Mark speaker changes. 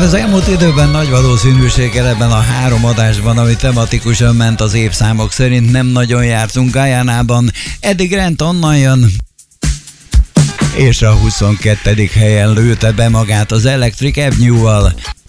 Speaker 1: Az elmúlt időben nagy valószínűséggel ebben a 3 adásban, ami tematikusan ment az évszámok szerint, nem nagyon jártunk Guyánában. Eddie Grant onnan jön, és a 22. helyen lőtte be magát az Electric Avenue-val.